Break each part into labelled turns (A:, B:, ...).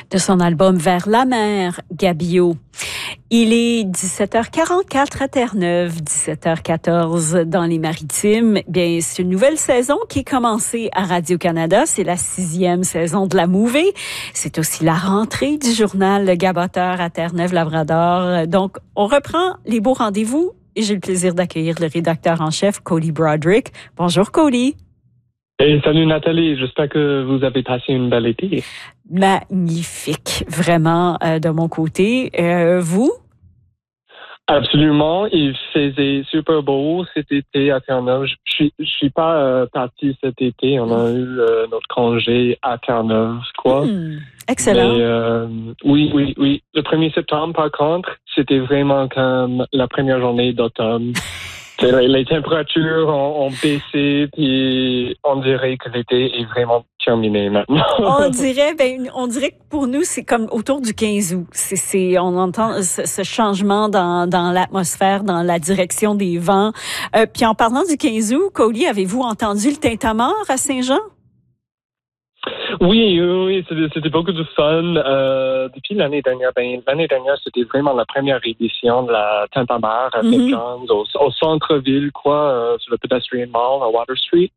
A: de son album Vers la mer, Gabio. Il est 17h44 à Terre-Neuve, 17h14 dans les Maritimes. Bien, c'est une nouvelle saison qui est commencée à Radio-Canada. C'est la 6e saison de la Mouvée. C'est aussi la rentrée du journal Le Gaboteur à Terre-Neuve-Labrador. Donc, on reprend les beaux rendez-vous et j'ai le plaisir d'accueillir le rédacteur en chef, Cody Broderick. Bonjour, Cody.
B: Hey, salut Nathalie, j'espère que vous avez passé une belle été.
A: Magnifique, vraiment, de mon côté. Vous?
B: Absolument, il faisait super beau cet été à Terre-Neuve. Je suis pas parti cet été, on a eu notre congé à Terre-Neuve, quoi.
A: Excellent.
B: Mais, oui. Le 1er septembre, par contre, c'était vraiment comme la première journée d'automne. Les températures ont baissé, puis on dirait que l'été est vraiment terminé maintenant.
A: on dirait que pour nous, c'est comme autour du 15 août. On entend ce changement dans l'atmosphère, dans la direction des vents. Puis en parlant du 15 août, Cody, avez-vous entendu le tintamarre à Saint-Jean?
B: Oui, c'était beaucoup de fun. Depuis l'année dernière, c'était vraiment la première édition de la Tintamarre à St. John's, au centre-ville, sur le Pedestrian Mall à Water Street.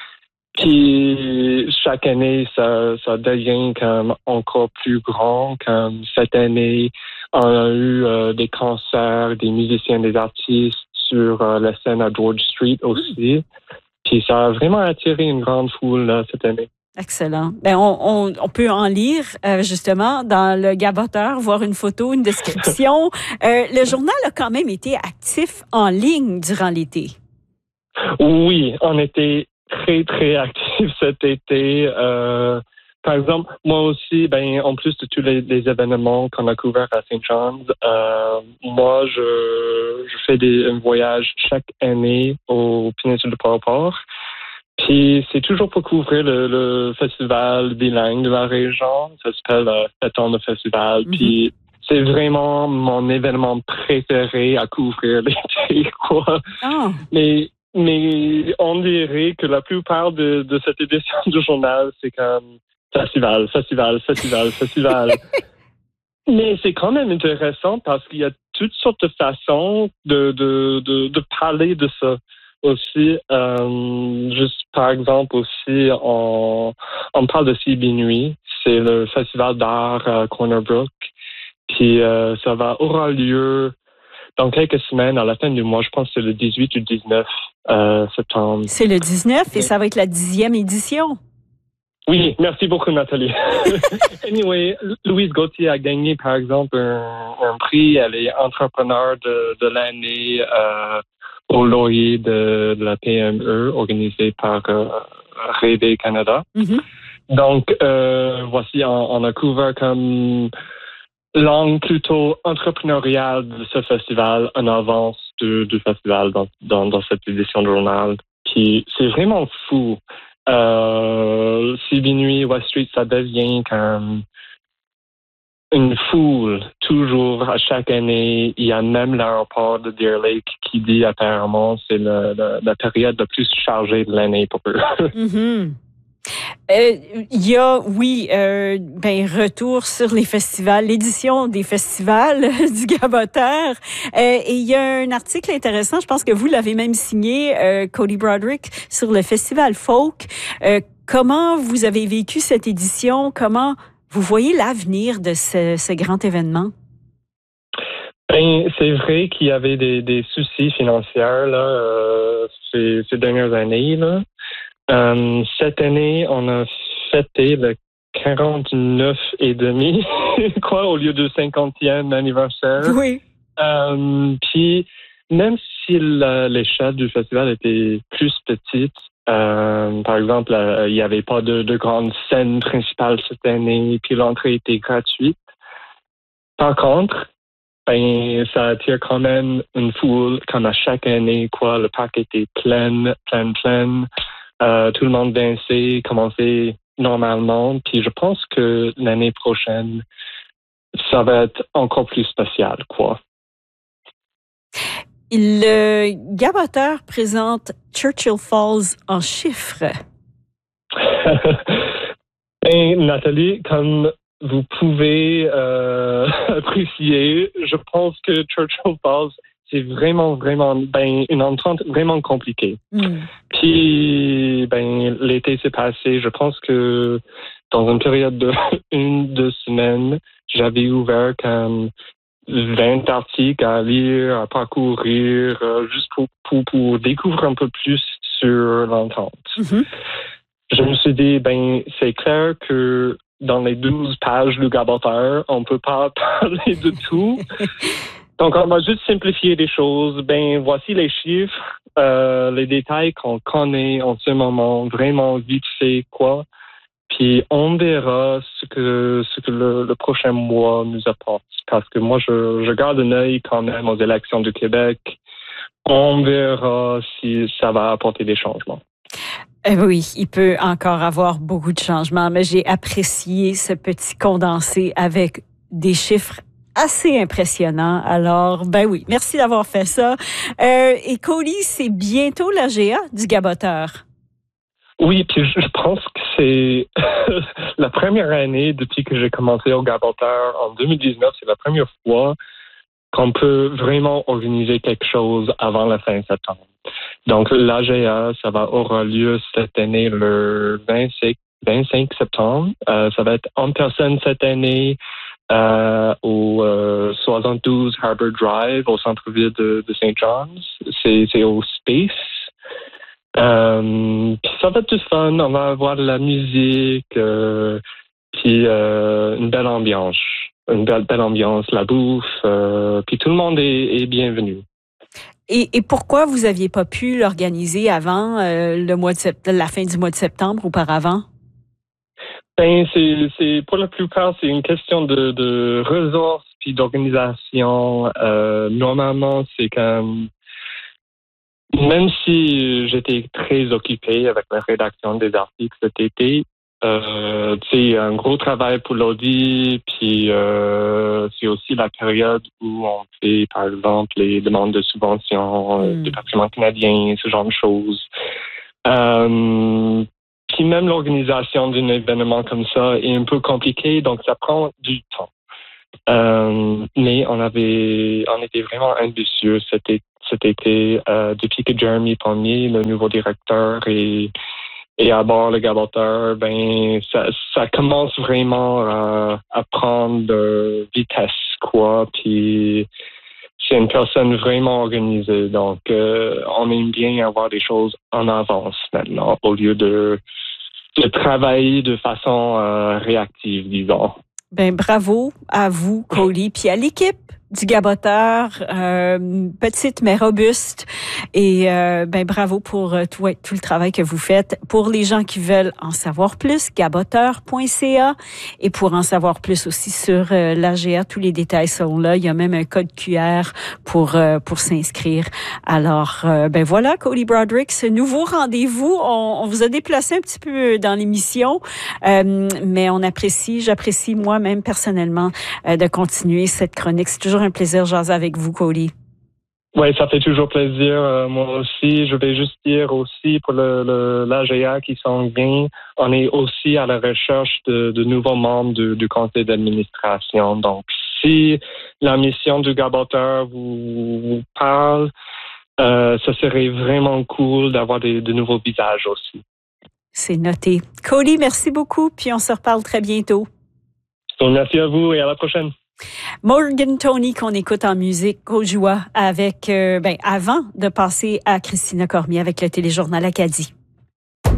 B: Puis chaque année, ça devient comme encore plus grand. Comme cette année, on a eu des concerts, des musiciens, des artistes sur la scène à George Street aussi. Puis ça a vraiment attiré une grande foule là, cette année.
A: Excellent. Ben on peut en lire justement dans le Gaboteur, voir une photo, une description. Le journal a quand même été actif en ligne durant l'été.
B: Oui, on était très très actifs cet été. Par exemple, moi aussi, en plus de tous les événements qu'on a couverts à St. John's, moi je fais un voyage chaque année au péninsule de Port-au-Port. Puis c'est toujours pour couvrir le festival bilingue de la région. Ça s'appelle 7 ans de festival. Puis c'est vraiment mon événement préféré à couvrir l'été, quoi.
A: Oh.
B: Mais on dirait que la plupart de cette édition du journal, c'est comme festival. Mais c'est quand même intéressant parce qu'il y a toutes sortes de façons de parler de ça. Aussi, juste par exemple aussi, on parle de CB Nuit, c'est le festival d'art à Corner Brook, puis ça aura lieu dans quelques semaines, à la fin du mois, je pense que c'est le 18 ou 19 septembre.
A: C'est le 19 et ça va être la 10e édition.
B: Oui, merci beaucoup Nathalie. Anyway, Louise Gauthier a gagné par exemple un prix, elle est entrepreneur de l'année au laurier de la PME organisé par Rêver Canada. Donc, voici, on a couvert comme l'angle plutôt entrepreneurial de ce festival en avance du festival dans cette édition de journal. Puis, c'est vraiment fou. CB Nuit, West Street, ça devient comme une foule, toujours, à chaque année. Il y a même l'aéroport de Deer Lake qui dit apparemment c'est la période la plus chargée de l'année pour eux.
A: Il y a, retour sur les festivals, l'édition des festivals du Gaboteur. Et il y a un article intéressant, je pense que vous l'avez même signé, Cody Broderick, sur le festival folk. Comment vous avez vécu cette édition? Comment vous voyez l'avenir de ce grand événement?
B: C'est vrai qu'il y avait des soucis financiers là, ces dernières années. Là. Cette année, on a fêté le 49 et demi, au lieu du 50e anniversaire.
A: Oui.
B: Puis, même si l'échelle du festival était plus petite, par exemple, il n'y avait pas de grande scène principale cette année, puis l'entrée était gratuite. Par contre, ça attire quand même une foule, comme à chaque année, le parc était plein. Tout le monde dansait, commençait normalement. Puis je pense que l'année prochaine, ça va être encore plus spécial, quoi.
A: Le Gaboteur présente Churchill Falls en chiffres.
B: Nathalie, comme vous pouvez apprécier. Je pense que Churchill Falls, c'est vraiment une entente vraiment compliquée. Puis l'été s'est passé. Je pense que dans une période de 1-2 semaines, j'avais ouvert comme 20 articles à lire, à parcourir, juste pour découvrir un peu plus sur l'entente. Je me suis dit, c'est clair que dans les 12 pages du gaboteur, on peut pas parler de tout. Donc, on va juste simplifier les choses. Voici les chiffres, les détails qu'on connaît en ce moment, vraiment vite fait, quoi. Puis, on verra ce que le prochain mois nous apporte. Parce que moi, je garde un œil quand même aux élections du Québec. On verra si ça va apporter des changements.
A: Oui, il peut encore avoir beaucoup de changements, mais j'ai apprécié ce petit condensé avec des chiffres assez impressionnants. Alors, oui, merci d'avoir fait ça. Et Coley, c'est bientôt l'AGA du gaboteur.
B: Oui, puis je pense que c'est la première année depuis que j'ai commencé au gaboteur en 2019, c'est la première fois qu'on peut vraiment organiser quelque chose avant la fin septembre. Donc, l'AGA, aura lieu cette année le 25 septembre. Ça va être en personne cette année au 72 Harbour Drive, au centre-ville de St. John's. C'est au Space. Puis ça va être du fun. On va avoir de la musique, puis une belle ambiance. Une belle ambiance, la bouffe, puis tout le monde est bienvenu.
A: Et pourquoi vous aviez pas pu l'organiser avant la fin du mois de septembre auparavant?
B: C'est pour la plupart, c'est une question de ressources puis d'organisation. Normalement, c'est comme même si j'étais très occupé avec la rédaction des articles cet été, c'est un gros travail pour l'audit, puis c'est aussi la période où on fait, par exemple, les demandes de subventions du patrimoine canadien, ce genre de choses. Puis même l'organisation d'un événement comme ça est un peu compliqué, donc ça prend du temps. Mais on était vraiment ambitieux cet été, depuis que Jeremy Pommier, le nouveau directeur, et à bord le gaboteur, ça commence vraiment à prendre de vitesse, quoi. Puis c'est une personne vraiment organisée, donc on aime bien avoir des choses en avance maintenant, au lieu de travailler de façon réactive, disons.
A: Bravo à vous, Coley, puis à l'équipe du gaboteur, petite mais robuste. Et bravo pour tout le travail que vous faites. Pour les gens qui veulent en savoir plus, gaboteur.ca. Et pour en savoir plus aussi sur l'AGA, tous les détails sont là. Il y a même un code QR pour s'inscrire. Alors, voilà, Coley Broderick, ce nouveau rendez-vous. On vous a déplacé un petit peu dans l'émission, mais j'apprécie moi-même personnellement de continuer cette chronique. C'est toujours un plaisir de jaser avec vous, Coley.
B: Oui, ça fait toujours plaisir. Moi aussi, je vais juste dire aussi pour l'AGA qui s'en vient, on est aussi à la recherche de nouveaux membres du conseil d'administration. Donc, si la mission du gaboteur vous parle, ça serait vraiment cool d'avoir de nouveaux visages aussi.
A: C'est noté. Coley, merci beaucoup, puis on se reparle très bientôt.
B: Merci à vous et à la prochaine.
A: Morgan Toney qu'on écoute en musique au joie avec avant de passer à Christina Cormier avec le téléjournal Acadie.